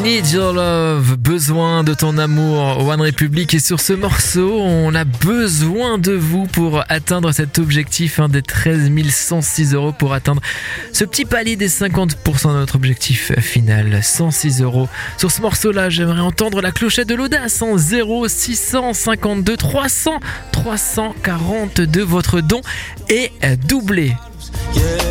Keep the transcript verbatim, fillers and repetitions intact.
Need Your Love, besoin de ton amour, One Republic. Et sur ce morceau, on a besoin de vous pour atteindre cet objectif hein, des treize mille cent six euros, pour atteindre ce petit palier des cinquante pour cent de notre objectif final, cent six euros. Sur ce morceau-là, j'aimerais entendre la clochette de l'audace en zéro six cent cinquante-deux trois cents trois cent quarante-deux. Votre don est doublé. Yeah.